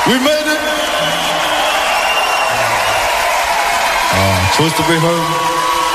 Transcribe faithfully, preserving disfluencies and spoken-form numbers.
We made it. Uh, supposed to be home.